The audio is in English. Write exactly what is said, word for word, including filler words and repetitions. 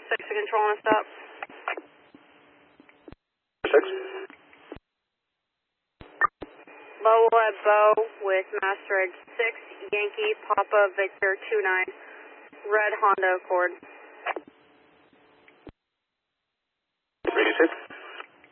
six to control on a stop. six. Bow at Bow with Master Edge six, Yankee, Papa, Victor two nine, Red Honda Accord.